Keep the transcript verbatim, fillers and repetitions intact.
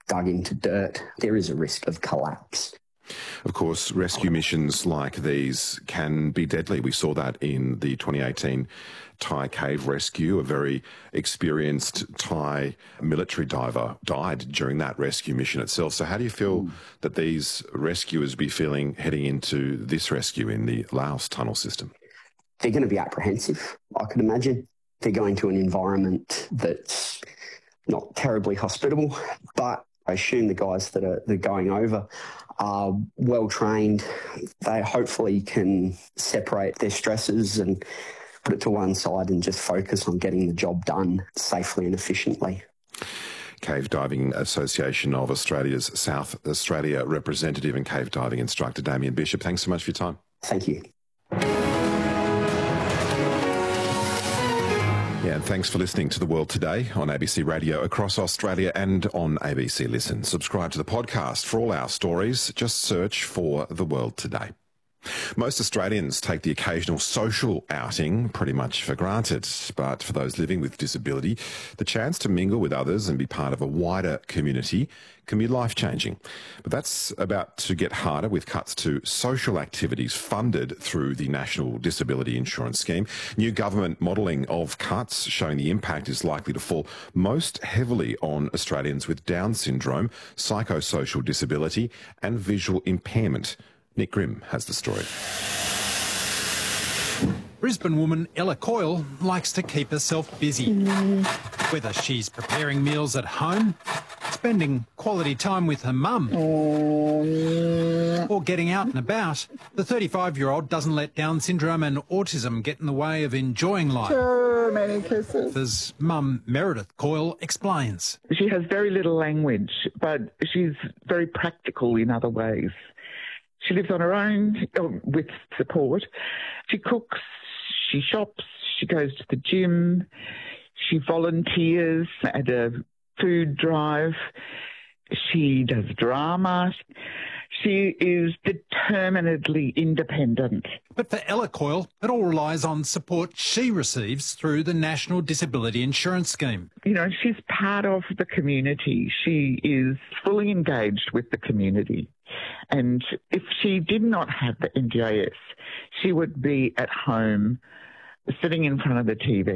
dug into dirt, there is a risk of collapse. Of course, rescue missions like these can be deadly. We saw that in the twenty eighteen Thai cave rescue. A very experienced Thai military diver died during that rescue mission itself. So how do you feel mm. that these rescuers be feeling heading into this rescue in the Laos tunnel system? They're going to be apprehensive, I could imagine. They're going to an environment that's not terribly hospitable, but I assume the guys that are, that are going over are well trained. They hopefully can separate their stresses and put it to one side and just focus on getting the job done safely and efficiently. Cave Diving Association of Australia's South Australia representative and cave diving instructor Damien Bishop, thanks so much for your time. Thank you. Yeah, and thanks for listening to The World Today on A B C Radio across Australia and on A B C Listen. Subscribe to the podcast for all our stories. Just search for The World Today. Most Australians take the occasional social outing pretty much for granted, but for those living with disability, the chance to mingle with others and be part of a wider community can be life-changing. But that's about to get harder with cuts to social activities funded through the National Disability Insurance Scheme. New government modelling of cuts showing the impact is likely to fall most heavily on Australians with Down syndrome, psychosocial disability and visual impairment. Nick Grimm has the story. Brisbane woman Ella Coyle likes to keep herself busy. Whether she's preparing meals at home, spending quality time with her mum, or getting out and about, the thirty-five-year-old doesn't let Down syndrome and autism get in the way of enjoying life. So many kisses. As mum Meredith Coyle explains. She has very little language, but she's very practical in other ways. She lives on her own with support. She cooks, she shops, she goes to the gym, she volunteers at a food drive, she does drama. She is determinedly independent. But for Ella Coyle, it all relies on support she receives through the National Disability Insurance Scheme. You know, she's part of the community. She is fully engaged with the community. And if she did not have the N D I S, she would be at home sitting in front of the T V